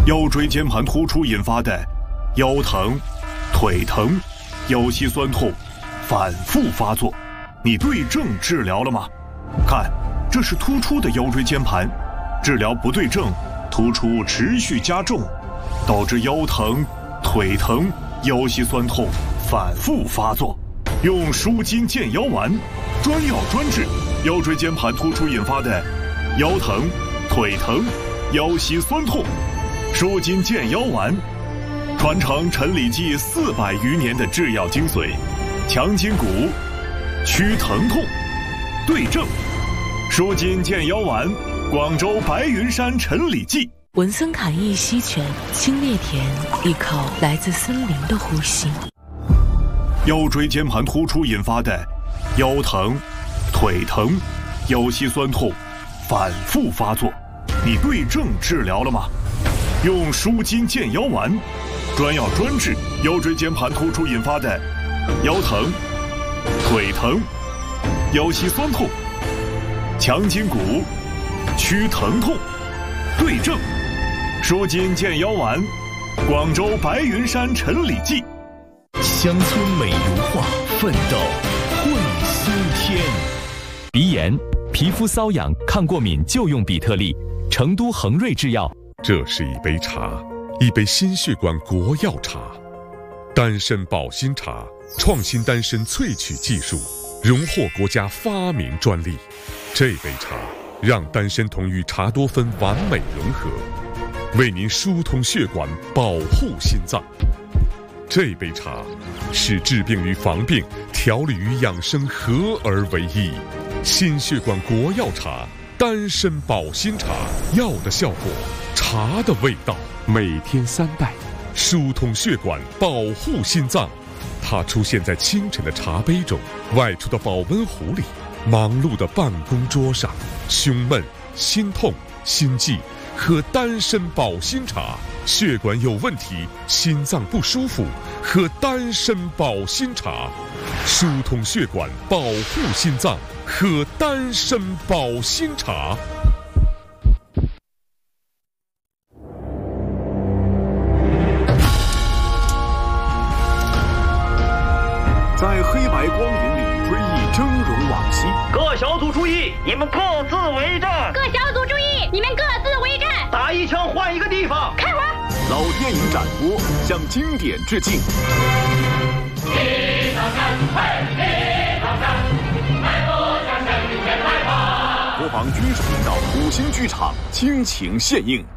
腰椎间盘突出引发的腰疼、腿疼、腰膝酸痛反复发作，你对症治疗了吗？看，这是突出的腰椎间盘，治疗不对症，突出持续加重，导致腰疼、腿疼、腰膝酸痛反复发作。用舒筋健腰丸，专药专治腰椎间盘突出引发的腰疼、腿疼、腰膝酸痛。舒筋健腰丸，传承陈李济400余年的制药精髓，强筋骨，祛疼痛，对症。舒筋健腰丸，广州白云山陈李济。 文森卡意溪泉清冽甜，依靠来自森林的呼吸。 腰椎间盘突出引发的腰疼、腿疼、腰膝酸痛反复发作，你对症治疗了吗？用舒筋健腰丸，专药专治腰椎间盘突出引发的腰疼、腿疼、腰膝酸痛，强筋骨，祛疼痛，对症。舒筋健腰丸，广州白云山陈李济。 乡村美如画，奋斗混苏天。鼻炎、皮肤瘙痒、抗过敏就用比特利，成都恒瑞制药。 这是一杯茶，一杯心血管国药茶，丹参保心茶，创新丹参萃取技术，荣获国家发明专利。这杯茶让丹参酮与茶多酚完美融合，为您疏通血管，保护心脏。这杯茶是治病与防病、调理与养生合而为一。心血管国药茶，丹参保心茶，药的效果，茶的味道，每天3袋，疏通血管，保护心脏。它出现在清晨的茶杯中，外出的保温壶里，忙碌的办公桌上。胸闷、心痛、心悸，喝丹参保心茶。血管有问题，心脏不舒服，喝丹参保心茶，疏通血管，保护心脏，喝丹参保心茶。 在黑白光影里追忆峥嵘往昔。 各小组注意，你们各自为战。 各小组注意，你们各自为战。 打一枪换一个地方。 开火！ 老电影展播向经典致敬。国防军事频道5星剧场倾情献映。